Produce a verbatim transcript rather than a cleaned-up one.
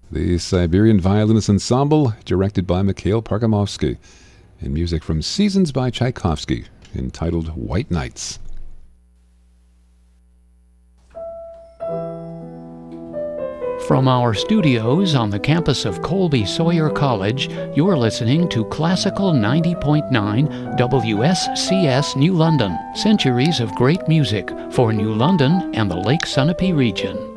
The Siberian Violinist Ensemble, directed by Mikhail Parkamovsky, and music from Seasons by Tchaikovsky, entitled White Nights. From our studios on the campus of Colby Sawyer College, you're listening to Classical ninety point nine W S C S New London, centuries of great music for New London and the Lake Sunapee region.